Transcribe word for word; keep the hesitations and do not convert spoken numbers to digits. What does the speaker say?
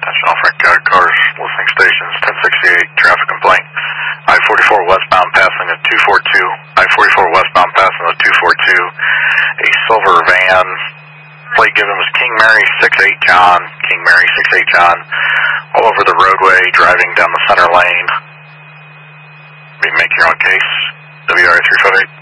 Attention all Frank County cars, listening stations, ten sixty-eight, traffic complaint. I forty-four westbound passing at two forty-two. I forty-four westbound passing at two forty-two. A silver van. Plate given was King Mary six eight John. King Mary six eight John. All over the roadway, driving down the center lane. We make your own case. W R three five eight.